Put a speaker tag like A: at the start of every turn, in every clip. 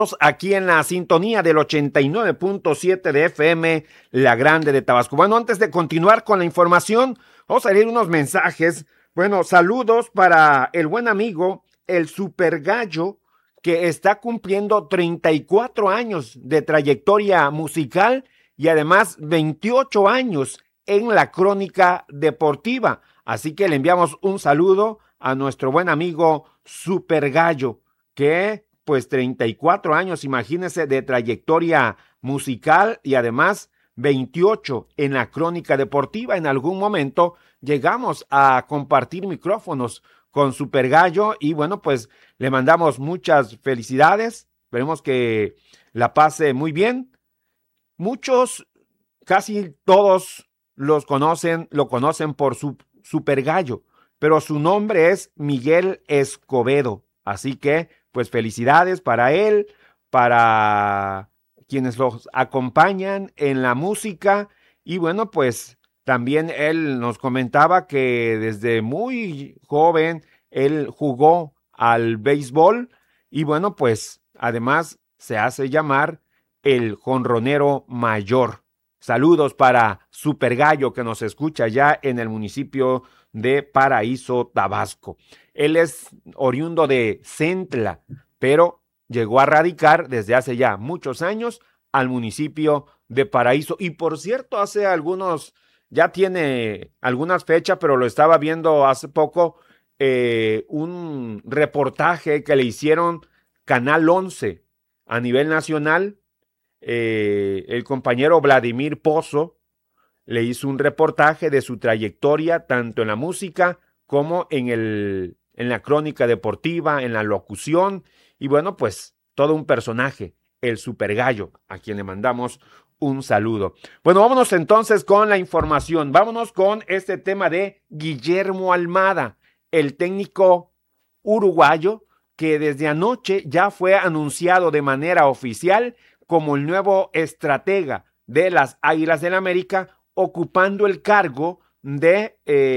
A: Aquí en la sintonía del 89.7 de FM, La Grande de Tabasco. Bueno, antes de continuar con la información, vamos a leer unos mensajes. Bueno, saludos para el buen amigo, el Super Gallo, que está cumpliendo 34 años de trayectoria musical y además 28 años en la crónica deportiva. Así que le enviamos un saludo a nuestro buen amigo Super Gallo, que pues 34 años, imagínense, de trayectoria musical y además 28 en la crónica deportiva. En algún momento llegamos a compartir micrófonos con Super Gallo y bueno, pues le mandamos muchas felicidades. Esperemos que la pase muy bien. Muchos, casi todos lo conocen por su Super Gallo, pero su nombre es Miguel Escobedo. Así que pues felicidades para él, para quienes los acompañan en la música y bueno, pues también él nos comentaba que desde muy joven él jugó al béisbol y bueno, pues además se hace llamar el jonronero mayor. Saludos para Super Gallo que nos escucha ya en el municipio de Paraíso, Tabasco. Él es oriundo de Centla, pero llegó a radicar desde hace ya muchos años al municipio de Paraíso. Y por cierto, ya tiene algunas fechas, pero lo estaba viendo hace poco, un reportaje que le hicieron Canal 11 a nivel nacional. El compañero Vladimir Pozo le hizo un reportaje de su trayectoria tanto en la música como en la crónica deportiva, en la locución y bueno, pues todo un personaje, el Super Gallo, a quien le mandamos un saludo. Bueno, vámonos entonces con la información. Vámonos con este tema de Guillermo Almada, el técnico uruguayo que desde anoche ya fue anunciado de manera oficial como el nuevo estratega de las Águilas del América, ocupando el cargo de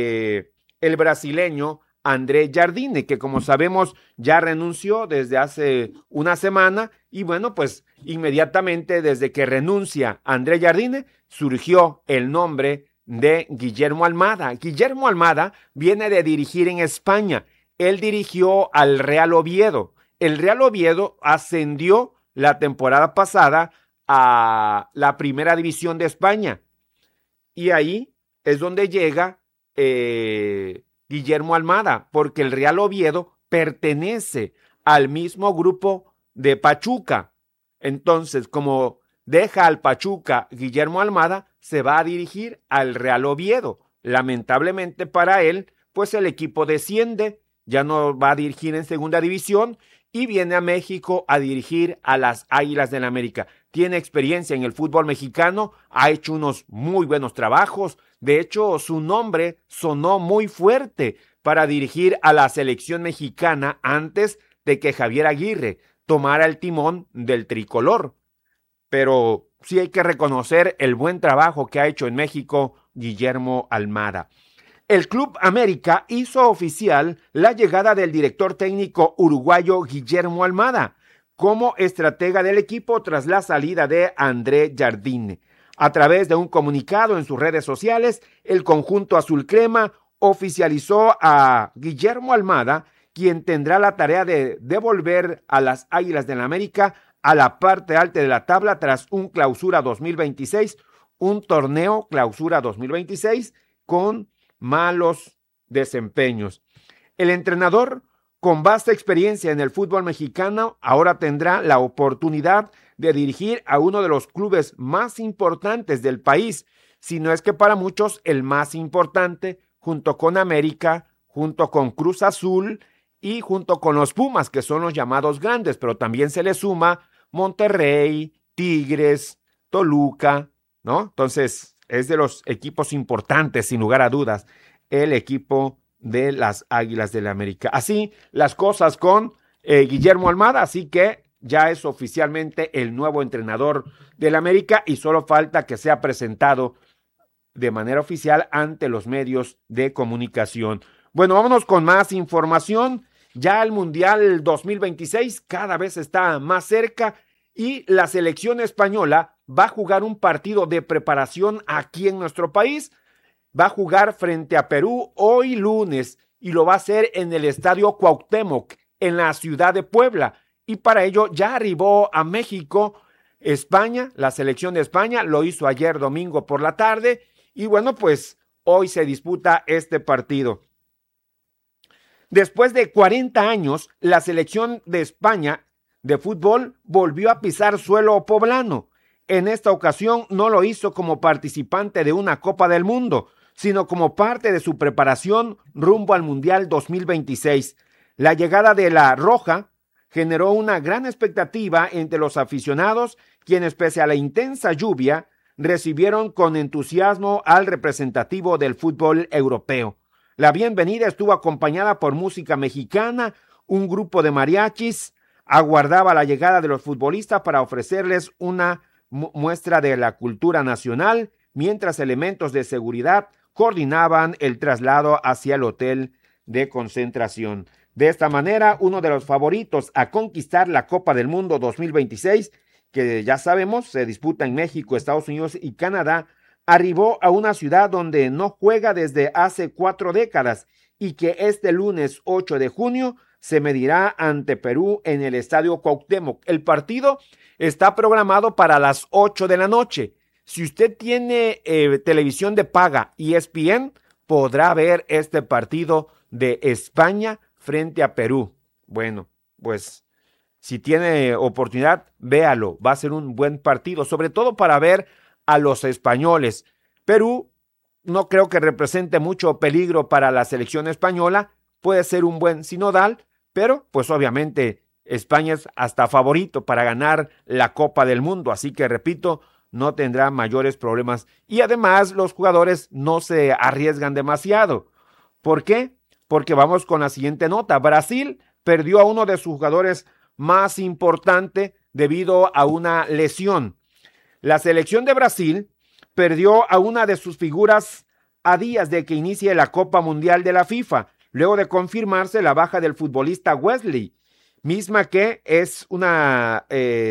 A: el brasileño André Jardine, que como sabemos ya renunció desde hace una semana y bueno, pues inmediatamente desde que renuncia André Jardine surgió el nombre de Guillermo Almada. Guillermo Almada viene de dirigir en España. Él dirigió al Real Oviedo. El Real Oviedo ascendió la temporada pasada a la primera división de España. Y ahí es donde llega Guillermo Almada, porque el Real Oviedo pertenece al mismo grupo de Pachuca. Entonces, como deja al Pachuca Guillermo Almada, se va a dirigir al Real Oviedo. Lamentablemente para él, pues el equipo desciende, ya no va a dirigir en segunda división y viene a México a dirigir a las Águilas del América. Tiene experiencia en el fútbol mexicano, ha hecho unos muy buenos trabajos. De hecho, su nombre sonó muy fuerte para dirigir a la selección mexicana antes de que Javier Aguirre tomara el timón del tricolor. Pero sí hay que reconocer el buen trabajo que ha hecho en México Guillermo Almada. El Club América hizo oficial la llegada del director técnico uruguayo Guillermo Almada como estratega del equipo tras la salida de André Jardine. A través de un comunicado en sus redes sociales, el conjunto azul crema oficializó a Guillermo Almada, quien tendrá la tarea de devolver a las Águilas del América a la parte alta de la tabla tras un clausura 2026, un torneo clausura 2026 con malos desempeños. El entrenador, con vasta experiencia en el fútbol mexicano, ahora tendrá la oportunidad de dirigir a uno de los clubes más importantes del país, si no es que para muchos el más importante, junto con América, junto con Cruz Azul y junto con los Pumas, que son los llamados grandes, pero también se le suma Monterrey, Tigres, Toluca, ¿no? Entonces, es de los equipos importantes, sin lugar a dudas, el equipo de las Águilas del América. Así las cosas con Guillermo Almada, así que ya es oficialmente el nuevo entrenador del América y solo falta que sea presentado de manera oficial ante los medios de comunicación. Bueno, vámonos con más información Ya el Mundial 2026 cada vez está más cerca y la selección española va a jugar un partido de preparación aquí en nuestro país. Va a jugar frente a Perú hoy lunes y lo va a hacer en el Estadio Cuauhtémoc, en la ciudad de Puebla. Y para ello ya arribó a México España, la selección de España, lo hizo ayer domingo por la tarde. Y bueno, pues hoy se disputa este partido. Después de 40 años, la selección de España de fútbol volvió a pisar suelo poblano. En esta ocasión no lo hizo como participante de una Copa del Mundo, sino como parte de su preparación rumbo al Mundial 2026. La llegada de la Roja generó una gran expectativa entre los aficionados, quienes pese a la intensa lluvia, recibieron con entusiasmo al representativo del fútbol europeo. La bienvenida estuvo acompañada por música mexicana, un grupo de mariachis aguardaba la llegada de los futbolistas para ofrecerles una muestra de la cultura nacional, mientras elementos de seguridad coordinaban el traslado hacia el hotel de concentración. De esta manera, uno de los favoritos a conquistar la Copa del Mundo 2026, que ya sabemos se disputa en México, Estados Unidos y Canadá, arribó a una ciudad donde no juega desde hace 4 décadas y que este lunes 8 de junio se medirá ante Perú en el Estadio Cuauhtémoc. El partido está programado para las 8 de la noche. Si usted tiene televisión de paga ESPN, podrá ver este partido de España frente a Perú. Bueno, pues si tiene oportunidad, véalo. Va a ser un buen partido, sobre todo para ver a los españoles. Perú no creo que represente mucho peligro para la selección española. Puede ser un buen sinodal, pero pues obviamente España es hasta favorito para ganar la Copa del Mundo. Así que repito, no tendrá mayores problemas. Y además los jugadores no se arriesgan demasiado. ¿Por qué? Porque vamos con la siguiente nota. Brasil perdió a uno de sus jugadores más importantes debido a una lesión. La selección de Brasil perdió a una de sus figuras a días de que inicie la Copa Mundial de la FIFA, luego de confirmarse la baja del futbolista Wesley, misma que es una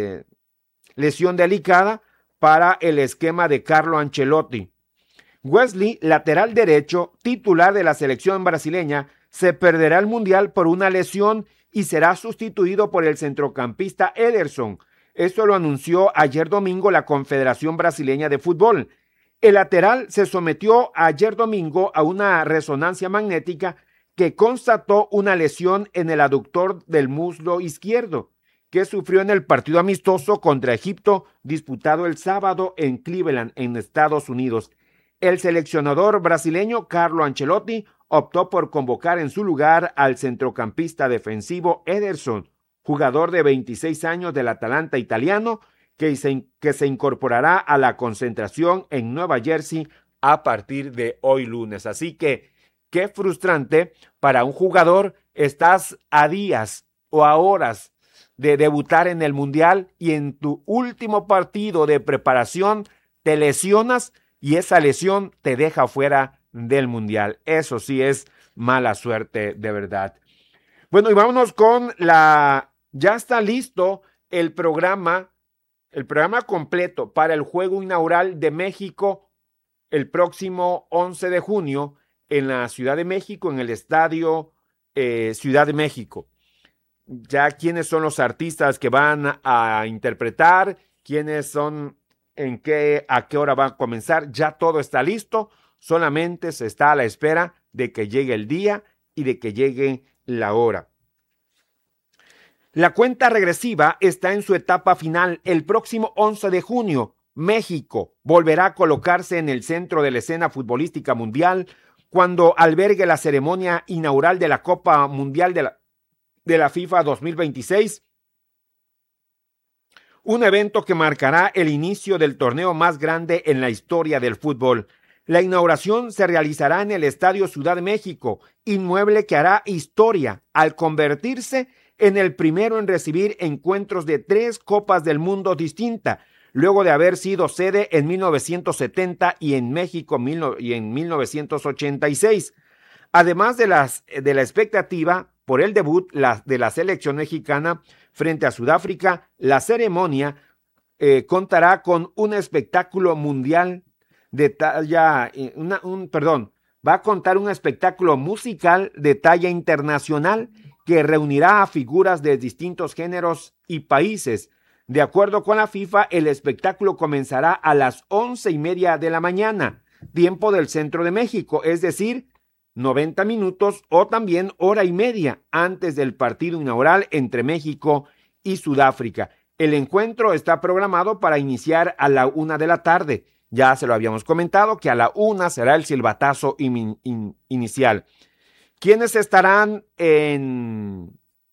A: lesión delicada para el esquema de Carlo Ancelotti. Wesley, lateral derecho, titular de la selección brasileña, se perderá el Mundial por una lesión y será sustituido por el centrocampista Ederson. Esto lo anunció ayer domingo la Confederación Brasileña de Fútbol. El lateral se sometió ayer domingo a una resonancia magnética que constató una lesión en el aductor del muslo izquierdo, que sufrió en el partido amistoso contra Egipto disputado el sábado en Cleveland, en Estados Unidos. El seleccionador brasileño Carlo Ancelotti optó por convocar en su lugar al centrocampista defensivo Ederson, jugador de 26 años del Atalanta italiano, que se incorporará a la concentración en Nueva Jersey a partir de hoy lunes. Así que, qué frustrante para un jugador, estás a días o a horas de debutar en el Mundial y en tu último partido de preparación te lesionas y esa lesión te deja fuera del Mundial. Eso sí es mala suerte de verdad. Bueno, y vámonos con ya está listo el programa completo para el juego inaugural de México el próximo 11 de junio en la Ciudad de México, en el Estadio Ciudad de México. Ya quiénes son los artistas que van a interpretar, quiénes son, a qué hora va a comenzar, ya todo está listo, solamente se está a la espera de que llegue el día y de que llegue la hora. La cuenta regresiva está en su etapa final. El próximo 11 de junio, México volverá a colocarse en el centro de la escena futbolística mundial cuando albergue la ceremonia inaugural de la Copa Mundial de la FIFA 2026, un evento que marcará el inicio del torneo más grande en la historia del fútbol. La inauguración se realizará en el Estadio Ciudad de México, inmueble que hará historia al convertirse en el primero en recibir encuentros de 3 Copas del Mundo distintas, luego de haber sido sede en 1970 y en México en 1986. Además de la expectativa por el debut de la selección mexicana frente a Sudáfrica. La ceremonia contará con un espectáculo mundial de talla, va a contar un espectáculo musical de talla internacional que reunirá a figuras de distintos géneros y países. De acuerdo con la FIFA, el espectáculo comenzará a las 11:30 de la mañana, tiempo del centro de México, es decir, 90 minutos o también hora y media antes del partido inaugural entre México y Sudáfrica. El encuentro está programado para iniciar a la 1 de la tarde. Ya se lo habíamos comentado que a la 1 será el silbatazo inicial. ¿Quiénes estarán en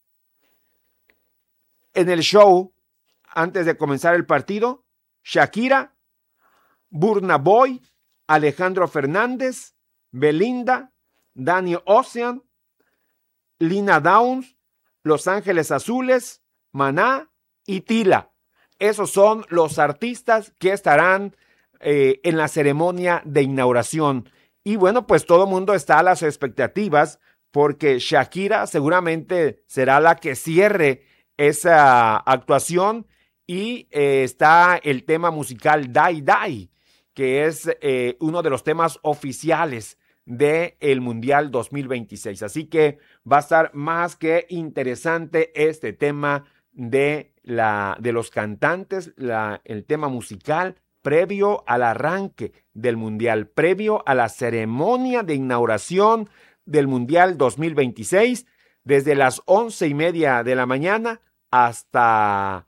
A: el show antes de comenzar el partido? Shakira, Burna Boy, Alejandro Fernández, Belinda, Danny Ocean, Lina Downs, Los Ángeles Azules, Maná y Tila. Esos son los artistas que estarán en la ceremonia de inauguración. Y bueno, pues todo el mundo está a las expectativas porque Shakira seguramente será la que cierre esa actuación y está el tema musical Die Die, que es uno de los temas oficiales del Mundial 2026. Así que va a estar más que interesante este tema de los cantantes, el tema musical previo al arranque del Mundial, previo a la ceremonia de inauguración del Mundial 2026, desde las 11:30 de la mañana hasta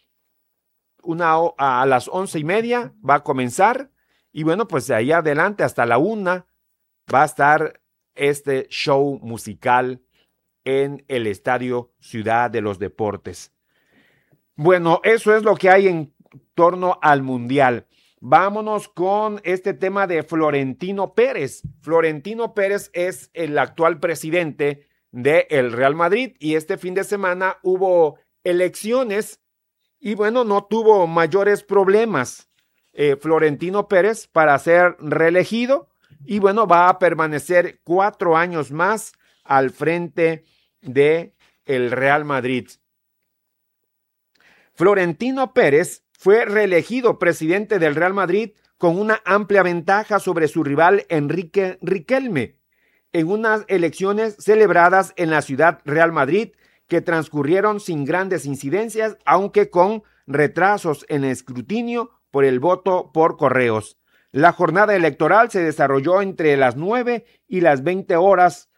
A: a las 11:30 va a comenzar, y bueno, pues de ahí adelante hasta la 1 va a estar este show musical en el Estadio Ciudad de los Deportes. Bueno, eso es lo que hay en torno al Mundial. Vámonos con este tema de Florentino Pérez. Florentino Pérez es el actual presidente del Real Madrid y este fin de semana hubo elecciones y bueno, no tuvo mayores problemas Florentino Pérez para ser reelegido y bueno, va a permanecer 4 años más al frente de el Real Madrid. Florentino Pérez fue reelegido presidente del Real Madrid con una amplia ventaja sobre su rival Enrique Riquelme en unas elecciones celebradas en la ciudad Real Madrid que transcurrieron sin grandes incidencias, aunque con retrasos en el escrutinio por el voto por correos. La jornada electoral se desarrolló entre las 9 y las 20 horas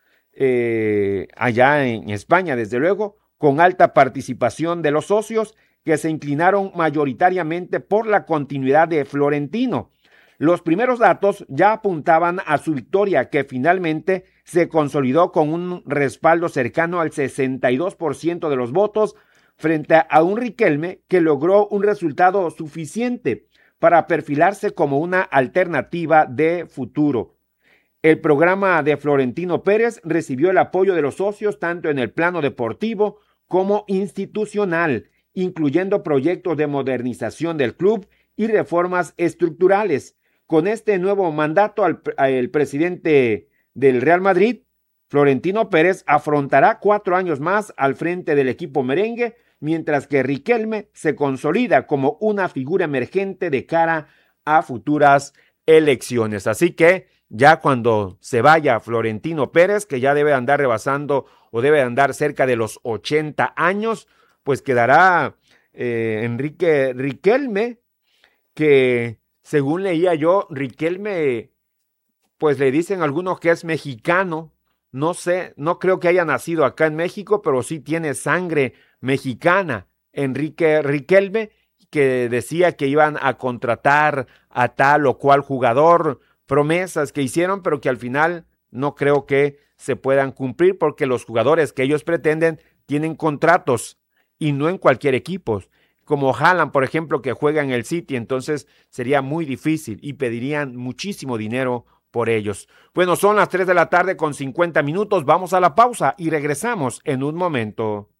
A: allá en España, desde luego, con alta participación de los socios que se inclinaron mayoritariamente por la continuidad de Florentino. Los primeros datos ya apuntaban a su victoria, que finalmente se consolidó con un respaldo cercano al 62% de los votos frente a un Riquelme que logró un resultado suficiente para perfilarse como una alternativa de futuro. El programa de Florentino Pérez recibió el apoyo de los socios tanto en el plano deportivo como institucional, incluyendo proyectos de modernización del club y reformas estructurales. Con este nuevo mandato el presidente del Real Madrid, Florentino Pérez, afrontará 4 años más al frente del equipo merengue, mientras que Riquelme se consolida como una figura emergente de cara a futuras elecciones. Así que ya cuando se vaya Florentino Pérez, que ya debe andar rebasando o debe andar cerca de los 80 años, pues quedará Enrique Riquelme, que según leía yo, Riquelme, pues le dicen algunos que es mexicano, no sé, no creo que haya nacido acá en México, pero sí tiene sangre mexicana, Enrique Riquelme, que decía que iban a contratar a tal o cual jugador, promesas que hicieron, pero que al final no creo que se puedan cumplir porque los jugadores que ellos pretenden tienen contratos y no en cualquier equipo, como Haaland, por ejemplo, que juega en el City, entonces sería muy difícil y pedirían muchísimo dinero por ellos. Bueno, son las 3 de la tarde con 50 minutos, vamos a la pausa y regresamos en un momento.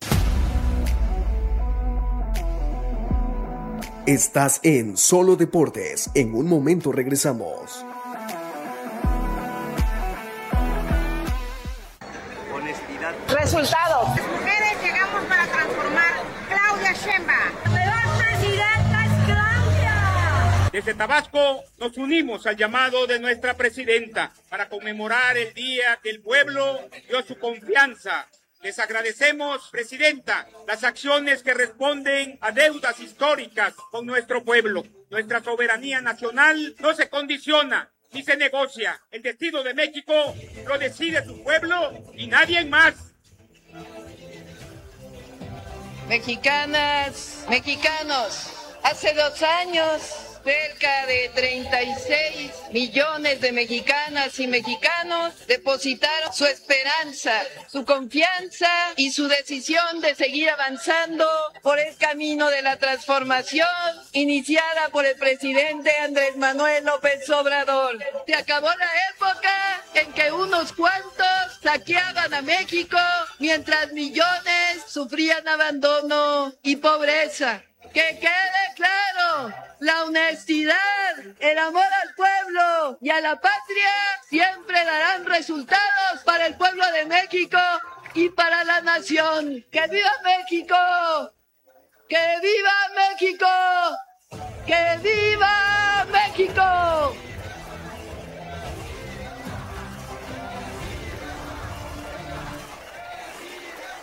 B: Estás en Solo Deportes, en un momento regresamos.
C: resultados.
D: Las mujeres llegamos para transformar. Claudia Sheinbaum.
E: La mejor presidenta es Claudia.
F: Desde Tabasco nos unimos al llamado de nuestra presidenta para conmemorar el día que el pueblo dio su confianza. Les agradecemos, presidenta, las acciones que responden a deudas históricas con nuestro pueblo. Nuestra soberanía nacional no se condiciona ni se negocia. El destino de México lo decide su pueblo y nadie más.
G: Mexicanas, mexicanos, hace 2 años, cerca de 36 millones de mexicanas y mexicanos depositaron su esperanza, su confianza y su decisión de seguir avanzando por el camino de la transformación iniciada por el presidente Andrés Manuel López Obrador. Se acabó la época en que unos cuantos saqueaban a México mientras millones sufrían abandono y pobreza. Que quede claro, la honestidad, el amor al pueblo y a la patria siempre darán resultados para el pueblo de México y para la nación. ¡Que viva México! ¡Que viva México! ¡Que viva México!